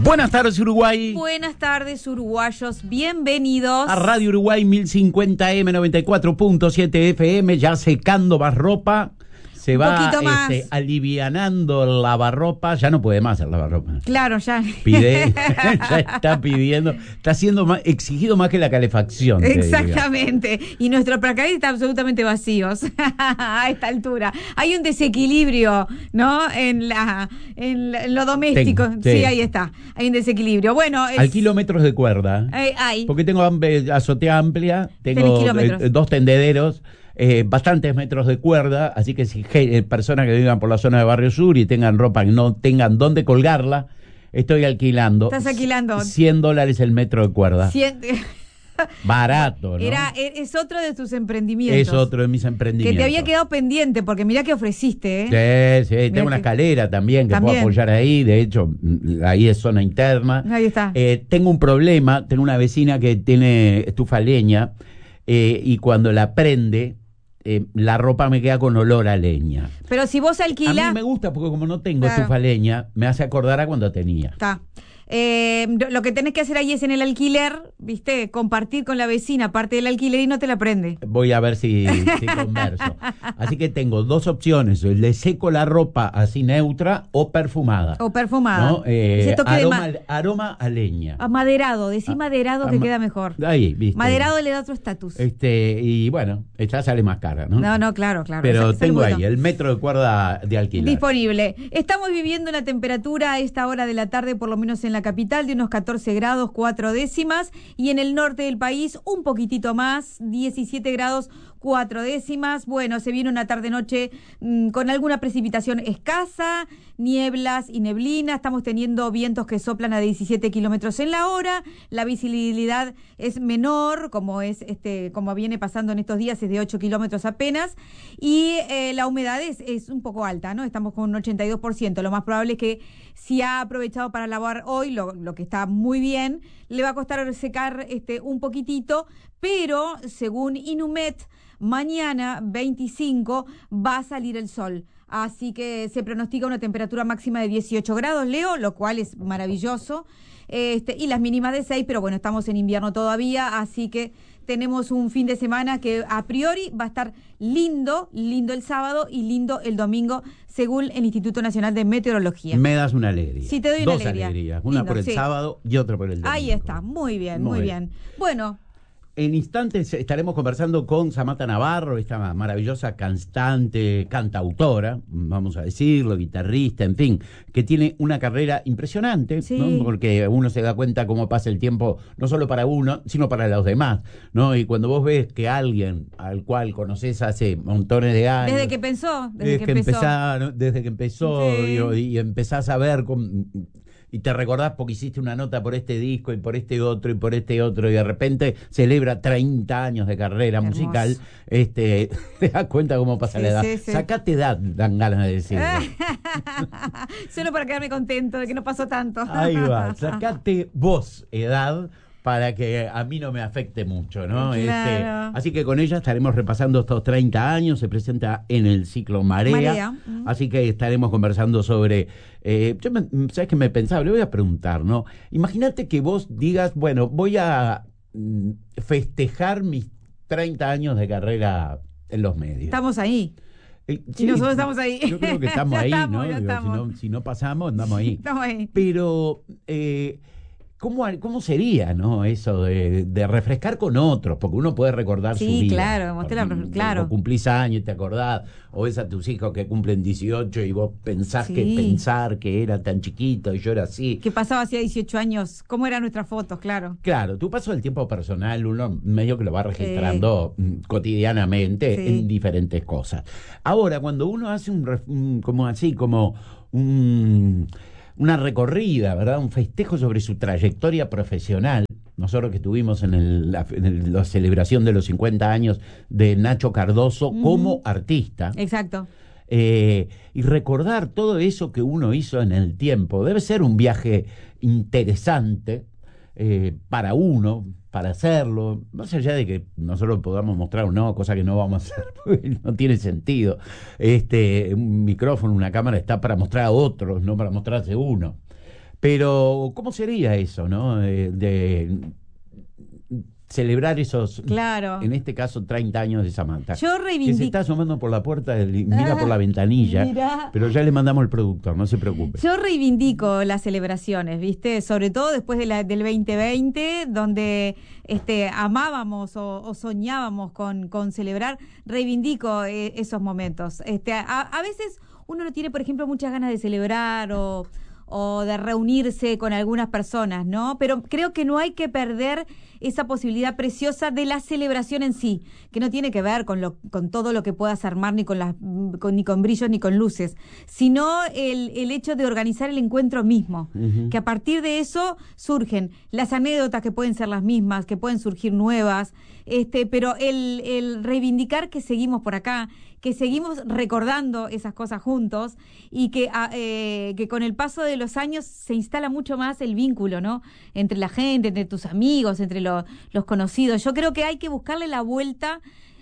Buenas tardes, Uruguay. Buenas tardes, uruguayos. Bienvenidos a Radio Uruguay 1050M 94.7 FM, ya secando lavarropa. Se va alivianando el lavarropa. Ya no puede más el lavarropa. Claro, ya. Ya está pidiendo. Está siendo más, exigido más que la calefacción. Exactamente. Y nuestros paracaídas están absolutamente vacíos a esta altura. Hay un desequilibrio, ¿no? En lo doméstico. Sí, ahí está. Hay un desequilibrio. Bueno. Al kilómetros de cuerda. Hay. Porque tengo azotea amplia. Tengo 2 tendederos. Bastantes metros de cuerda, así que si personas que vivan por la zona de Barrio Sur y tengan ropa que no tengan dónde colgarla, estoy alquilando. ¿Estás alquilando? $100 el metro de cuerda. 100... Barato, ¿no? Es otro de tus emprendimientos. Es otro de mis emprendimientos. Que te había quedado pendiente, porque mirá que ofreciste, ¿eh? Sí, tengo una escalera también que puedo apoyar ahí. De hecho, ahí es zona interna. Ahí está. Tengo un problema, tengo una vecina que tiene estufa leña y cuando la prende, la ropa me queda con olor a leña. Pero si vos alquilás... A mí me gusta porque como no tengo estufa leña, me hace acordar a cuando tenía. Está. Lo que tenés que hacer ahí es en el alquiler, ¿viste? Compartir con la vecina parte del alquiler y no te la prende. Voy a ver si converso. Así que tengo 2 opciones: le seco la ropa así neutra o perfumada. ¿No? Aroma a leña. Maderado, decí maderado que queda mejor. Ahí, ¿viste? Maderado le da otro estatus. Y bueno, esta sale más cara, ¿no? No, claro. Pero tengo ahí el metro de cuerda de alquiler. Disponible. Estamos viviendo una temperatura a esta hora de la tarde, por lo menos en la capital, de unos 14 grados 4 décimas, y en el norte del país un poquitito más, 17 grados 4 décimas. Bueno, se viene una tarde-noche con alguna precipitación escasa, nieblas y neblina. Estamos teniendo vientos que soplan a 17 kilómetros en la hora. La visibilidad es menor, como viene pasando en estos días, es de 8 kilómetros apenas. Y la humedad es un poco alta, ¿no? Estamos con un 82%. Lo más probable es que si ha aprovechado para lavar hoy, lo que está muy bien, le va a costar secar un poquitito, pero según Inumet, mañana 25 va a salir el sol. Así que se pronostica una temperatura máxima de 18 grados, Leo, lo cual es maravilloso. Y las mínimas de 6, pero bueno, estamos en invierno todavía, así que tenemos un fin de semana que a priori va a estar lindo el sábado y lindo el domingo, según el Instituto Nacional de Meteorología. Me das una alegría. Sí, te doy una alegría. 2 alegrías, una lindo, por el sábado y otra por el domingo. Ahí está, muy bien. Bueno. En instantes estaremos conversando con Samantha Navarro, esta maravillosa cantante, cantautora, vamos a decirlo, guitarrista, en fin, que tiene una carrera impresionante, sí, ¿no? Porque uno se da cuenta cómo pasa el tiempo, no solo para uno, sino para los demás, ¿no? Y cuando vos ves que alguien al cual conoces hace montones de años... Desde que empezó. Sí. Y empezás a ver... Y te recordás porque hiciste una nota por este disco y por este otro y por este otro, y de repente celebra 30 años de carrera musical. Te das cuenta cómo pasa la edad. Sí. Sacate edad, dan ganas de decirlo. Solo para quedarme contento de que no pasó tanto. Ahí va, sacate vos edad para que a mí no me afecte mucho, ¿no? Claro. Así que con ella estaremos repasando estos 30 años, se presenta en el ciclo Marea. Así que estaremos conversando sobre... ¿sabes qué me pensaba? Le voy a preguntar, ¿no? Imagínate que vos digas, bueno, voy a festejar mis 30 años de carrera en los medios. Estamos ahí. Sí, y nosotros estamos ahí. Yo creo que estamos ahí, ¿no? Si no pasamos, andamos ahí. Estamos ahí. Pero... ¿Cómo sería, no, eso de refrescar con otros? Porque uno puede recordar su vida. Sí, claro. O cumplís años y te acordás, o ves a tus hijos que cumplen 18 y vos pensás pensar que era tan chiquito y yo era así. ¿Qué pasaba hacía 18 años? ¿Cómo eran nuestras fotos? Claro. Claro, tu paso del tiempo personal, uno medio que lo va registrando cotidianamente en diferentes cosas. Ahora, cuando uno hace una recorrida, ¿verdad? Un festejo sobre su trayectoria profesional. Nosotros que estuvimos en la celebración de los 50 años de Nacho Cardoso como artista. Exacto. Y recordar todo eso que uno hizo en el tiempo. Debe ser un viaje interesante para uno, para hacerlo, más allá de que nosotros podamos mostrar una cosa que no vamos a hacer, porque no tiene sentido. Un micrófono, una cámara está para mostrar a otros, no para mostrarse uno. Pero, ¿cómo sería eso, no? De celebrar esos, claro, en este caso, 30 años de Samantha. Yo reivindico. Que se está asomando por la puerta, mira por la ventanilla, mirá. Pero ya le mandamos el productor, no se preocupe. Yo reivindico las celebraciones, ¿viste? Sobre todo después del 2020, donde amábamos o soñábamos con celebrar, reivindico esos momentos. A veces uno no tiene, por ejemplo, muchas ganas de celebrar o de reunirse con algunas personas, ¿no? Pero creo que no hay que perder esa posibilidad preciosa de la celebración en sí, que no tiene que ver con todo lo que puedas armar, ni con brillos ni con luces, sino el hecho de organizar el encuentro mismo, que a partir de eso surgen las anécdotas que pueden ser las mismas, que pueden surgir nuevas, pero el reivindicar que seguimos por acá, que seguimos recordando esas cosas juntos y que con el paso de los años se instala mucho más el vínculo, ¿no? Entre la gente, entre tus amigos, entre los conocidos. Yo creo que hay que buscarle la vuelta,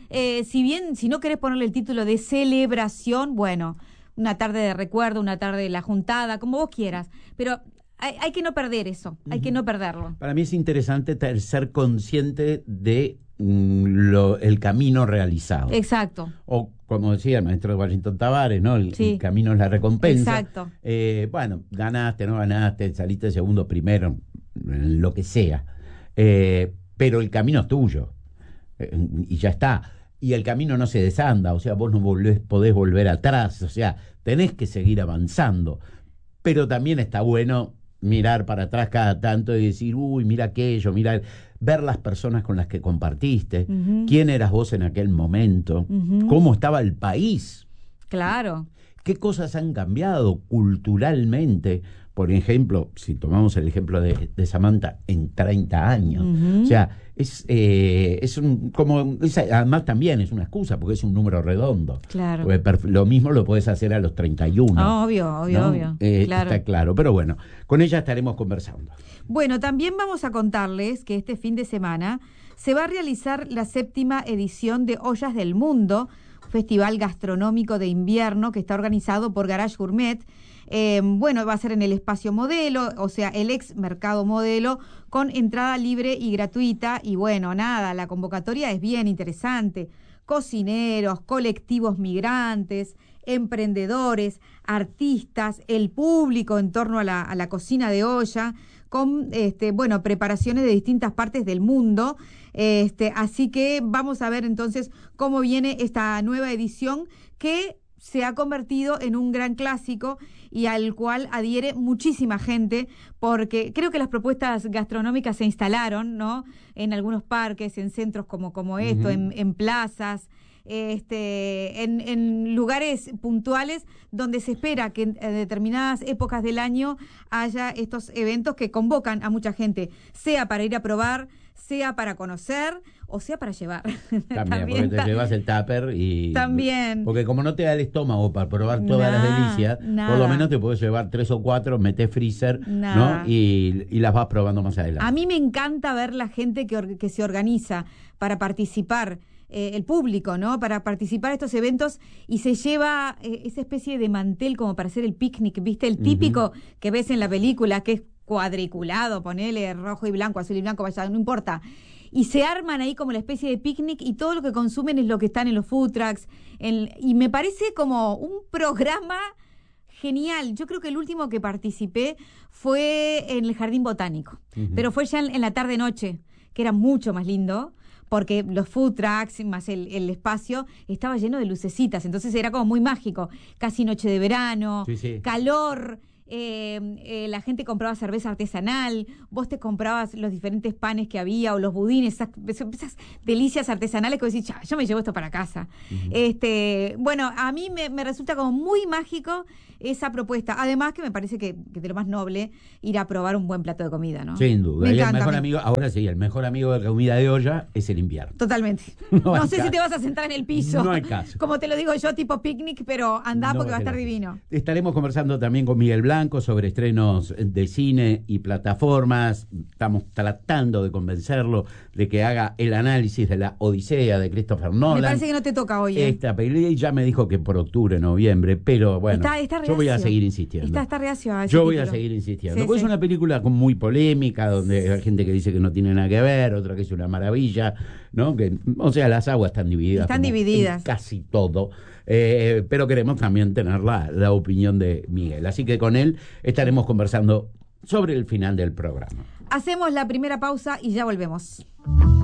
si no querés ponerle el título de celebración, bueno, una tarde de recuerdo, una tarde de la juntada, como vos quieras, pero hay que no perder eso, hay que no perderlo. Para mí es interesante ser consciente de el camino realizado. Exacto. O como decía el maestro de Washington Tavares, ¿no? El camino es la recompensa. Exacto. Bueno, ganaste, no ganaste, saliste segundo, primero, lo que sea. Pero el camino es tuyo. Y ya está. Y el camino no se desanda, o sea, vos no podés volver atrás, o sea, tenés que seguir avanzando. Pero también está bueno mirar para atrás cada tanto y decir, uy, mira aquello, ver las personas con las que compartiste, quién eras vos en aquel momento, cómo estaba el país. Claro. ¿Qué cosas han cambiado culturalmente? Por ejemplo, si tomamos el ejemplo de Samantha, en 30 años. O sea, además también es una excusa, porque es un número redondo. Claro. Lo mismo lo podés hacer a los 31. Obvio, ¿no? obvio. Claro. Está claro, pero bueno, con ella estaremos conversando. Bueno, también vamos a contarles que este fin de semana se va a realizar la 7ª edición de Ollas del Mundo, festival gastronómico de invierno que está organizado por Garage Gourmet. Va a ser en el Espacio Modelo, o sea, el ex Mercado Modelo, con entrada libre y gratuita. Y bueno, nada, la convocatoria es bien interesante. Cocineros, colectivos migrantes, emprendedores, artistas, el público en torno a la cocina de olla, con preparaciones de distintas partes del mundo. Así que vamos a ver entonces cómo viene esta nueva edición que se ha convertido en un gran clásico y al cual adhiere muchísima gente, porque creo que las propuestas gastronómicas se instalaron, ¿no? En algunos parques, en centros como esto, en plazas, en lugares puntuales donde se espera que en determinadas épocas del año haya estos eventos que convocan a mucha gente, sea para ir a probar, sea para conocer o sea para llevar. También porque te llevas el tupper y... También. Porque como no te da el estómago para probar todas las delicias, por lo menos te puedes llevar 3 o 4, metés freezer, ¿no? Y las vas probando más adelante. A mí me encanta ver la gente que se organiza para participar, el público, ¿no? Para participar de estos eventos y se lleva esa especie de mantel como para hacer el picnic, ¿viste? El típico que ves en la película, que es cuadriculado, ponele rojo y blanco, azul y blanco, vaya, no importa. Y se arman ahí como la especie de picnic y todo lo que consumen es lo que están en los food trucks. Y me parece como un programa genial. Yo creo que el último que participé fue en el Jardín Botánico, pero fue ya en la tarde-noche, que era mucho más lindo, porque los food trucks más el espacio estaba lleno de lucecitas, entonces era como muy mágico, casi noche de verano, calor. La gente compraba cerveza artesanal, vos te comprabas los diferentes panes que había o los budines, esas delicias artesanales que vos decís, yo me llevo esto para casa. A mí me resulta como muy mágico esa propuesta, además que me parece que de lo más noble ir a probar un buen plato de comida, ¿no? Sin duda. Y el mejor amigo, ahora sí, el mejor amigo de la comida de olla es el invierno. Totalmente. No sé si te vas a sentar en el piso. No hay caso. Como te lo digo yo, tipo picnic, pero andá porque va a estar divino. Estaremos conversando también con Miguel Blanco sobre estrenos de cine y plataformas. Estamos tratando de convencerlo de que haga el análisis de la Odisea de Christopher Nolan. Me parece que no te toca hoy. Esta película ya me dijo que por octubre, noviembre, pero bueno. Está Yo voy a seguir insistiendo. Está reacio a ese Yo voy título. a seguir insistiendo. Sí, Porque sí. es una película muy polémica, donde hay gente que dice que no tiene nada que ver, otra que es una maravilla, ¿no? O sea, las aguas están divididas. Están divididas. En casi todo. Pero queremos también tener la opinión de Miguel. Así que con él estaremos conversando sobre el final del programa. Hacemos la primera pausa y ya volvemos.